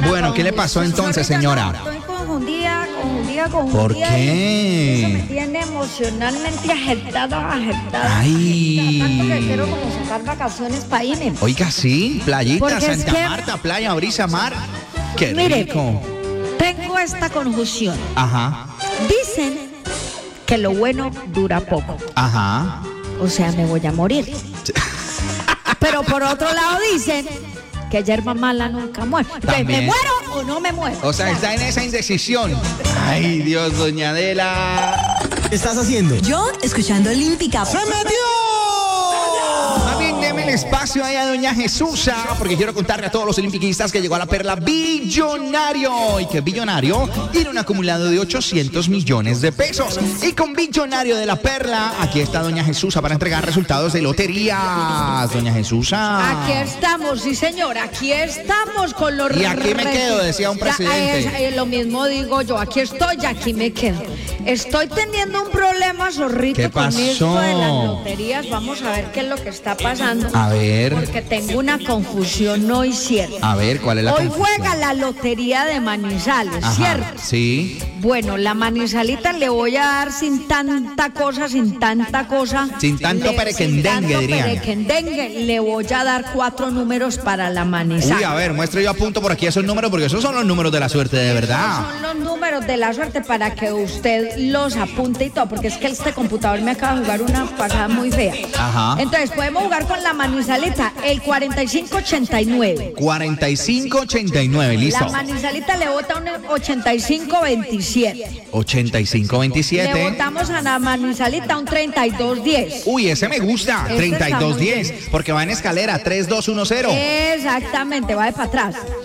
Bueno, ¿qué le pasó entonces, señora? Estoy confundida. ¿Por qué? Eso me tiene emocionalmente agitada. Ay. Tanto que quiero como sacar vacaciones para irme. Oiga, sí, playita, Porque es Santa que- Marta, playa, brisa, mar. Qué Mire. rico. Tengo esta confusión. Ajá, Dicen que lo bueno dura poco. ajá. O sea, me voy a morir. Pero por otro lado dicen que yerba mala nunca muere. Entonces, ¿me También. muero o no me muero? O sea, está en esa indecisión. Ay, Dios, doña Adela. ¿Qué estás haciendo? Yo escuchando Olímpica. ¡Se metió! Más bien, deme el espacio ahí a doña Jesusa, porque quiero contarle a todos los olimpiquistas que llegó a la perla Billonario. Y que Billonario tiene un acumulado de 800 millones de pesos. Y con Billonario de la perla, aquí está doña Jesusa para entregar resultados de loterías. Doña Jesusa. Aquí estamos, sí señor, aquí estamos con los... Y aquí me quedo, decía un Ya, presidente. lo mismo digo yo, aquí estoy y aquí me quedo. Estoy teniendo un problema, zorrito, ¿Qué con pasó? esto de las loterías. Vamos a ver qué es lo que está pasando. A ver. Porque tengo una confusión hoy, ¿cierto? A ver, ¿cuál es la Hoy confusión? juega la lotería de Manizales, Ajá, ¿cierto? sí. Bueno, la Manizalita le voy a dar sin tanta cosa. Sin tanto perequendengue, dirían. Perequendengue, le voy a dar 4 números para la Manizal. Uy, a ver, muestre yo apunto por aquí esos números, porque esos son los números de la suerte de verdad. Son los números de la suerte para que usted los apunte y todo, porque es que este computador me acaba de jugar una pasada muy fea. Ajá. Entonces, podemos jugar con la Manizalita, el 4589. 4589, listo. La Manizalita le vota un 8527. 8527. Le votamos a la Manizalita un 3210. Uy, ese me gusta. Ese está muy 3210. Porque va en escalera 3210. Exactamente, va de para atrás.